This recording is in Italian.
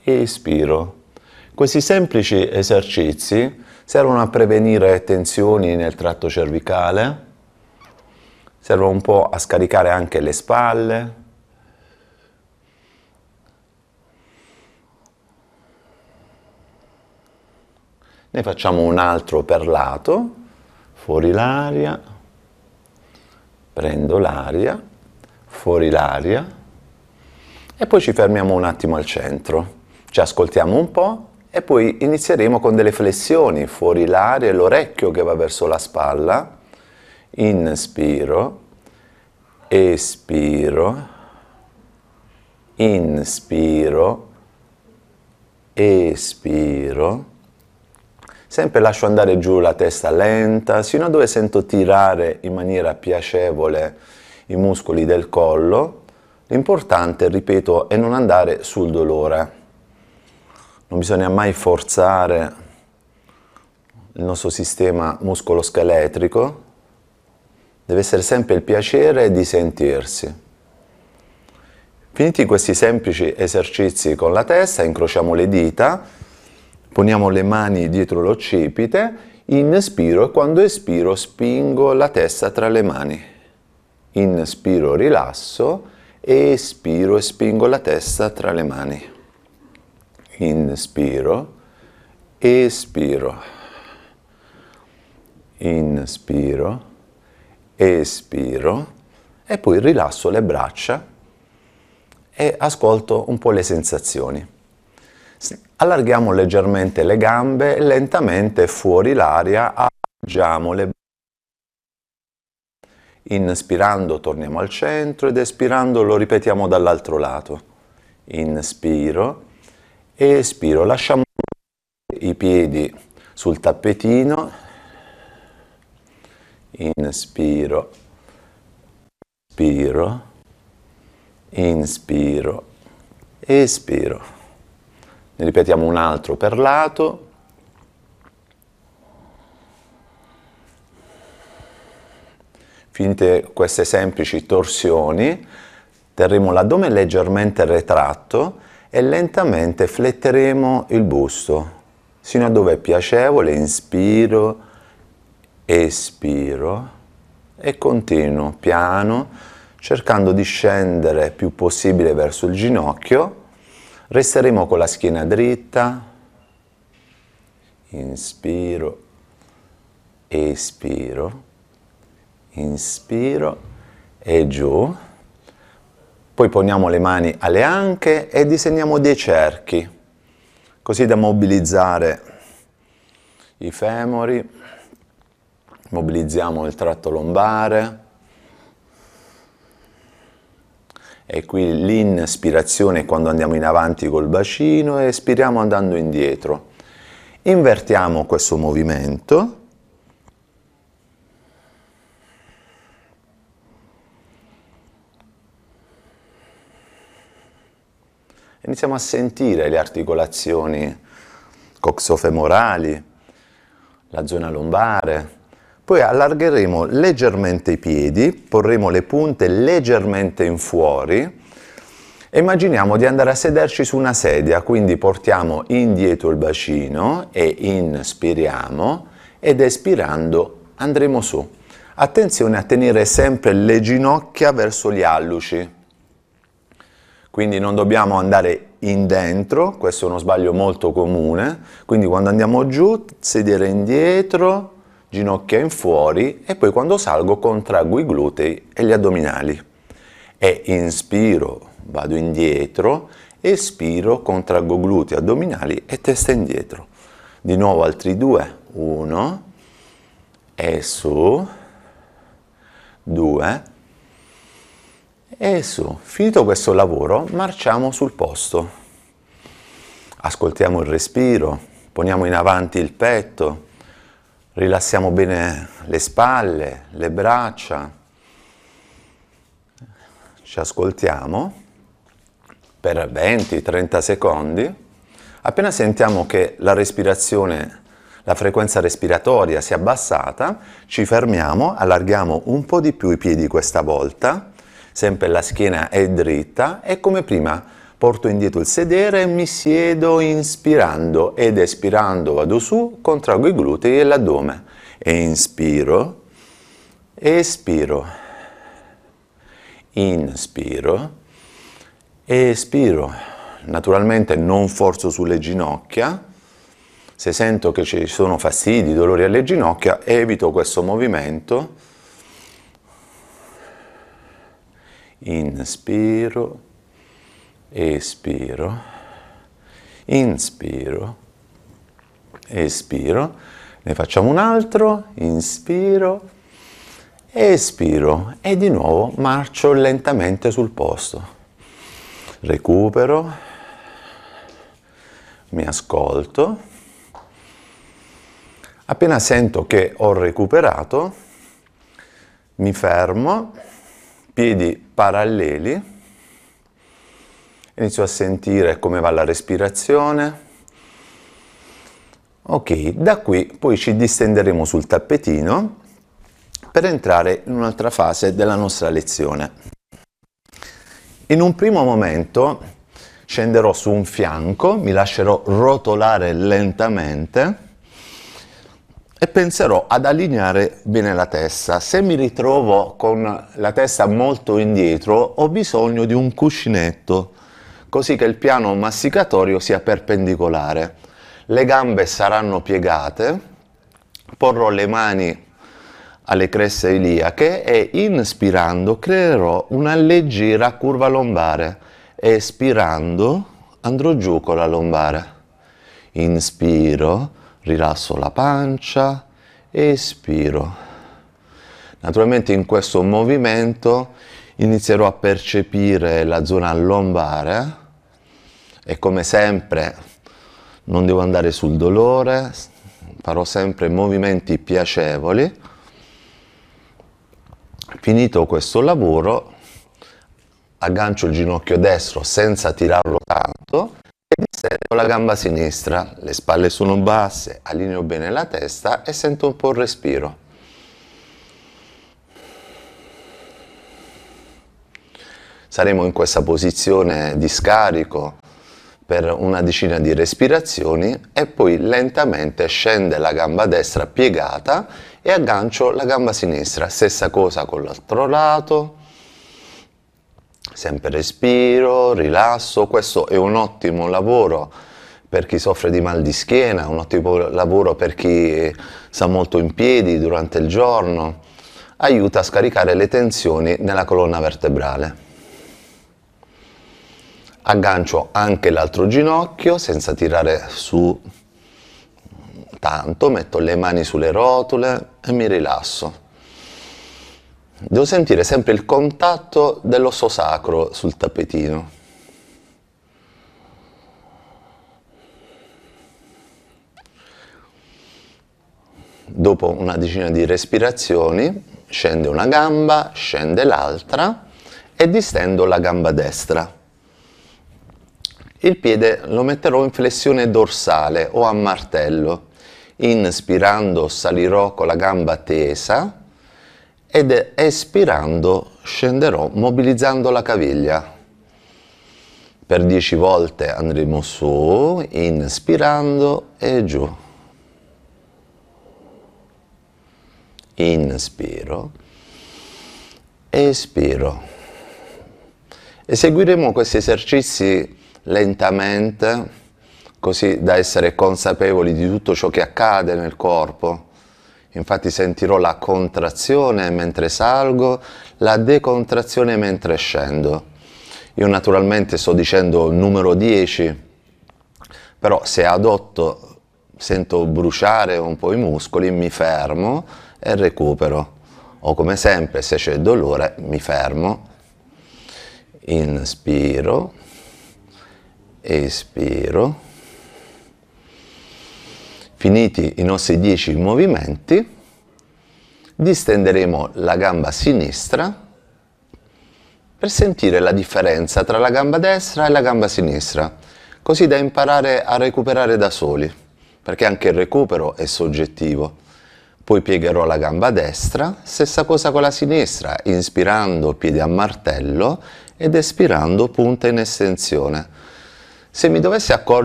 espiro. Questi semplici esercizi servono a prevenire tensioni nel tratto cervicale, servono un po' a scaricare anche le spalle. Ne facciamo un altro per lato, fuori l'aria, prendo l'aria, fuori l'aria e poi ci fermiamo un attimo al centro. Ci ascoltiamo un po' e poi inizieremo con delle flessioni, fuori l'aria e l'orecchio che va verso la spalla. Inspiro, espiro, inspiro, espiro. Sempre lascio andare giù la testa lenta, sino a dove sento tirare in maniera piacevole i muscoli del collo. L'importante, ripeto, è non andare sul dolore. Non bisogna mai forzare il nostro sistema muscoloscheletrico. Deve essere sempre il piacere di sentirsi. Finiti questi semplici esercizi con la testa, incrociamo le dita, poniamo le mani dietro l'occipite, inspiro e quando espiro spingo la testa tra le mani. Inspiro, rilasso, espiro e spingo la testa tra le mani. Inspiro, espiro, inspiro, espiro e poi rilasso le braccia e ascolto un po' le sensazioni. Allarghiamo leggermente le gambe e lentamente fuori l'aria appoggiamo le braccia. Inspirando torniamo al centro ed espirando lo ripetiamo dall'altro lato. Inspiro, espiro, lasciamo i piedi sul tappetino. Inspiro, espiro, inspiro, espiro. Ne ripetiamo un altro per lato. Finite queste semplici torsioni, terremo l'addome leggermente retratto e lentamente fletteremo il busto, sino a dove è piacevole. Inspiro, espiro e continuo piano, cercando di scendere più possibile verso il ginocchio. Resteremo con la schiena dritta. Inspiro, espiro, inspiro e giù. Poi poniamo le mani alle anche e disegniamo dei cerchi, così da mobilizzare i femori. Mobilizziamo il tratto lombare e qui l'inspirazione è quando andiamo in avanti col bacino e espiriamo andando indietro. Invertiamo questo movimento. Iniziamo a sentire le articolazioni coxofemorali, la zona lombare. Poi allargheremo leggermente i piedi, porremo le punte leggermente in fuori e immaginiamo di andare a sederci su una sedia, quindi portiamo indietro il bacino e inspiriamo ed espirando andremo su. Attenzione a tenere sempre le ginocchia verso gli alluci, quindi non dobbiamo andare in dentro, questo è uno sbaglio molto comune, quindi quando andiamo giù, sedere indietro, ginocchia in fuori e poi quando salgo contraggo i glutei e gli addominali. E inspiro, vado indietro, espiro, contraggo glutei, addominali e testa indietro. Di nuovo altri due, 1, e su, 2, e su. Finito questo lavoro, marciamo sul posto. Ascoltiamo il respiro, poniamo in avanti il petto, rilassiamo bene le spalle, le braccia, ci ascoltiamo per 20-30 secondi. Appena sentiamo che la respirazione, la frequenza respiratoria si è abbassata, ci fermiamo, allarghiamo un po' di più i piedi questa volta, sempre la schiena è dritta e come prima Porto indietro il sedere e mi siedo inspirando ed espirando vado su, contraggo i glutei e l'addome. E inspiro, espiro, inspiro, espiro. Naturalmente non forzo sulle ginocchia. Se sento che ci sono fastidi, dolori alle ginocchia, evito questo movimento. Inspiro, espiro, inspiro, espiro. Ne facciamo un altro. Inspiro, espiro e di nuovo marcio lentamente sul posto. Recupero, mi ascolto. Appena sento che ho recuperato, mi fermo, piedi paralleli, inizio a sentire come va la respirazione. Ok, da qui poi ci distenderemo sul tappetino per entrare in un'altra fase della nostra lezione. In un primo momento scenderò su un fianco, mi lascerò rotolare lentamente e penserò ad allineare bene la testa. Se mi ritrovo con la testa molto indietro, ho bisogno di un cuscinetto, così che il piano masticatorio sia perpendicolare. Le gambe saranno piegate, porrò le mani alle creste iliache e inspirando creerò una leggera curva lombare. Espirando andrò giù con la lombare. Inspiro, rilasso la pancia, espiro. Naturalmente in questo movimento inizierò a percepire la zona lombare e come sempre non devo andare sul dolore, farò sempre movimenti piacevoli. Finito questo lavoro, aggancio il ginocchio destro senza tirarlo tanto e distendo la gamba sinistra, le spalle sono basse, allineo bene la testa e sento un po' il respiro. Saremo in questa posizione di scarico per una decina di respirazioni e poi lentamente scende la gamba destra piegata e aggancio la gamba sinistra. Stessa cosa con l'altro lato. Sempre respiro, rilasso. Questo è un ottimo lavoro per chi soffre di mal di schiena, un ottimo lavoro per chi sta molto in piedi durante il giorno. Aiuta a scaricare le tensioni nella colonna vertebrale. Aggancio anche l'altro ginocchio senza tirare su tanto, metto le mani sulle rotule e mi rilasso. Devo sentire sempre il contatto dell'osso sacro sul tappetino. Dopo una decina di respirazioni scende una gamba, scende l'altra e distendo la gamba destra. Il piede lo metterò in flessione dorsale o a martello. Inspirando salirò con la gamba tesa ed espirando scenderò mobilizzando la caviglia. Per 10 volte andremo su, inspirando e giù. Inspiro, espiro. Eseguiremo questi esercizi lentamente, così da essere consapevoli di tutto ciò che accade nel corpo. Infatti sentirò la contrazione mentre salgo, la decontrazione mentre scendo. Io naturalmente sto dicendo il numero 10, però se ad 8 sento bruciare un po' i muscoli, mi fermo e recupero. O come sempre, se c'è dolore, mi fermo, inspiro, espiro. Finiti i nostri 10 movimenti, distenderemo la gamba sinistra per sentire la differenza tra la gamba destra e la gamba sinistra, così da imparare a recuperare da soli, perché anche il recupero è soggettivo. Poi piegherò la gamba destra, stessa cosa con la sinistra, inspirando piedi a martello ed espirando punta in estensione. Se mi dovessi accorgere